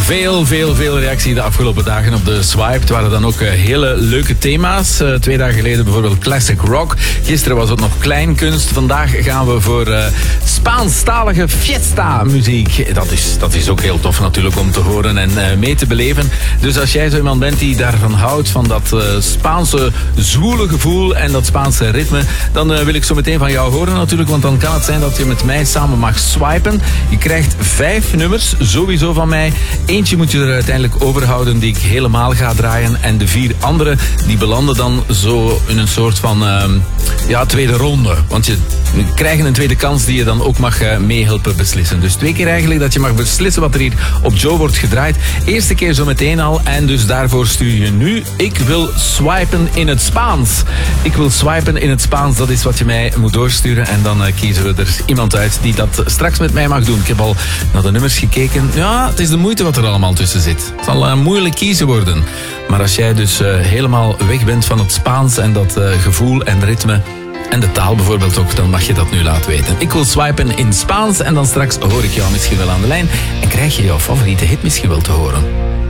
Veel reactie de afgelopen dagen op de Swipe. Het waren dan ook hele leuke thema's. 2 dagen geleden bijvoorbeeld classic rock. Gisteren was het nog kleinkunst. Vandaag gaan we voor Spaanstalige fiesta muziek. Dat is ook heel tof natuurlijk om te horen en mee te beleven. Dus als jij zo iemand bent die daarvan houdt, van dat Spaanse zwoele gevoel en dat Spaanse ritme, dan wil ik zo meteen van jou horen natuurlijk. Want dan kan het zijn dat je met mij samen mag swipen. Je krijgt 5 nummers, sowieso van mij. Eentje moet je er uiteindelijk overhouden die ik helemaal ga draaien. En de 4 andere, die belanden dan zo in een soort van tweede ronde. Want je krijgt een tweede kans die je dan ook mag meehelpen beslissen. Dus 2 keer eigenlijk dat je mag beslissen wat er hier op Joe wordt gedraaid. Eerste keer zo meteen al. En dus daarvoor stuur je nu: ik wil swipen in het Spaans. Ik wil swipen in het Spaans, dat is wat je mij moet doorsturen. En dan kiezen we er iemand uit die dat straks met mij mag doen. Ik heb al naar de nummers gekeken. Ja, het is de moeite wat er allemaal tussen zit. Het zal moeilijk kiezen worden. Maar als jij dus helemaal weg bent van het Spaans en dat gevoel en ritme en de taal bijvoorbeeld ook, dan mag je dat nu laten weten. Ik wil swipen in Spaans en dan straks hoor ik jou misschien wel aan de lijn en krijg je jouw favoriete hit misschien wel te horen.